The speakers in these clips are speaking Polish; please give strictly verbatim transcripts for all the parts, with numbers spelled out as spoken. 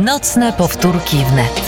Nocne powtórki wnet.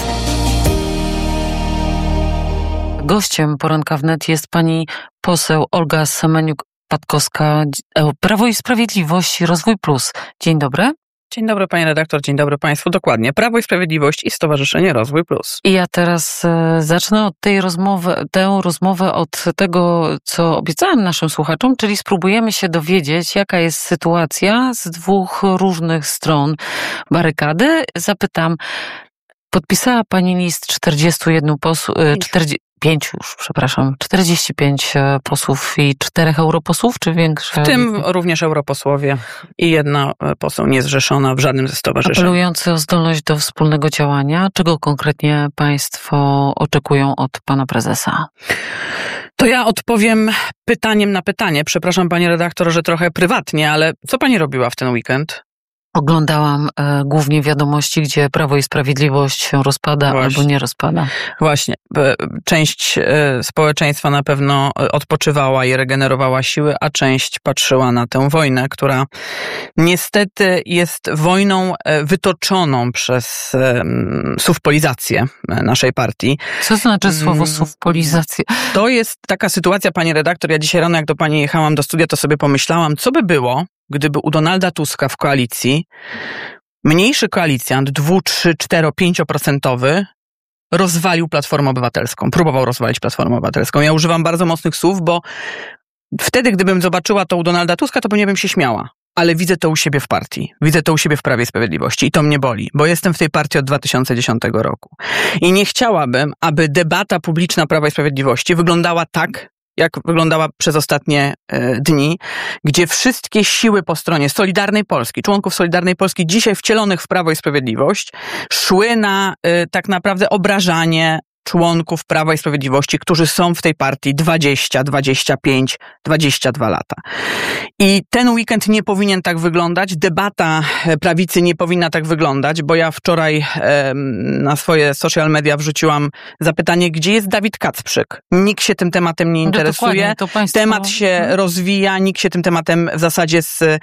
Gościem poranka wnet jest pani poseł Olga Semeniuk-Patkowska, Prawo i Sprawiedliwość, Rozwój Plus. Dzień dobry. Dzień dobry, pani redaktor, dzień dobry państwu. Dokładnie, Prawo i Sprawiedliwość i Stowarzyszenie Rozwój Plus. I ja teraz e, zacznę od tej rozmowy, tę rozmowę od tego, co obiecałam naszym słuchaczom, czyli spróbujemy się dowiedzieć, jaka jest sytuacja z dwóch różnych stron barykady. Zapytam, podpisała pani list czterdziestu jeden posłów, pięciu już, przepraszam, czterdziestu pięciu posłów i czterech europosłów, czy większe? W tym również europosłowie i jedna poseł niezrzeszona w żadnym ze stowarzyszeń. Apelujący o zdolność do wspólnego działania. Czego konkretnie państwo oczekują od pana prezesa? To ja odpowiem pytaniem na pytanie. Przepraszam, pani redaktor, że trochę prywatnie, ale co pani robiła w ten weekend? Oglądałam e, głównie wiadomości, gdzie Prawo i Sprawiedliwość się rozpada Właśnie. albo nie rozpada. Właśnie. Część e, społeczeństwa na pewno odpoczywała i regenerowała siły, a część patrzyła na tę wojnę, która niestety jest wojną e, wytoczoną przez e, sufpolizację naszej partii. Co znaczy słowo sufpolizacja? To jest taka sytuacja, pani redaktor, ja dzisiaj rano jak do pani jechałam do studia, to sobie pomyślałam, co by było, gdyby u Donalda Tuska w koalicji mniejszy koalicjant, dwu, trzy, cztero, pięcioprocentowy, rozwalił Platformę Obywatelską. Próbował rozwalić Platformę Obywatelską. Ja używam bardzo mocnych słów, bo wtedy, gdybym zobaczyła to u Donalda Tuska, to pewnie bym się śmiała. Ale widzę to u siebie w partii. Widzę to u siebie w Prawie i Sprawiedliwości. I to mnie boli, bo jestem w tej partii od dwa tysiące dziesiątego roku. I nie chciałabym, aby debata publiczna Prawa i Sprawiedliwości wyglądała tak, jak wyglądała przez ostatnie e, dni, gdzie wszystkie siły po stronie Solidarnej Polski, członków Solidarnej Polski, dzisiaj wcielonych w Prawo i Sprawiedliwość, szły na e, tak naprawdę obrażanie członków Prawa i Sprawiedliwości, którzy są w tej partii dwadzieścia, dwadzieścia pięć, dwadzieścia dwa lata. I ten weekend nie powinien tak wyglądać, debata prawicy nie powinna tak wyglądać, bo ja wczoraj e, na swoje social media wrzuciłam zapytanie, gdzie jest Dawid Kacprzyk? Nikt się tym tematem nie interesuje. To państwo... Temat się hmm. rozwija, nikt się tym tematem w zasadzie z e,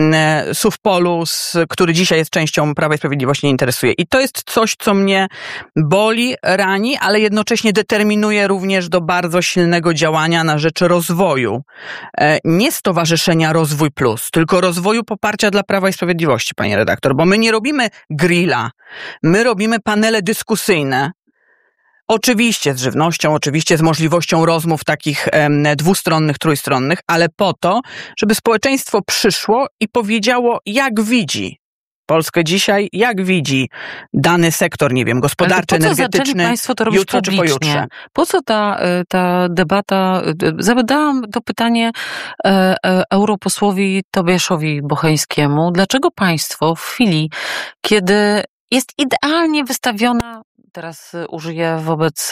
Sufpolu, z, który dzisiaj jest częścią Prawa i Sprawiedliwości, nie interesuje. I to jest coś, co mnie boli, rani, ale ale jednocześnie determinuje również do bardzo silnego działania na rzecz rozwoju. Nie Stowarzyszenia Rozwój Plus, tylko rozwoju poparcia dla Prawa i Sprawiedliwości, pani redaktor, bo my nie robimy grilla, my robimy panele dyskusyjne. Oczywiście z żywnością, oczywiście z możliwością rozmów takich e, dwustronnych, trójstronnych, ale po to, żeby społeczeństwo przyszło i powiedziało, jak widzi Polskę dzisiaj, jak widzi dany sektor, nie wiem, gospodarczy, energetyczny, państwo to robić jutro czy pojutrze. Po co ta, ta debata? Zadałam to pytanie e, e, europosłowi Tobiaszowi Bocheńskiemu. Dlaczego państwo w chwili, kiedy jest idealnie wystawiona, teraz użyję wobec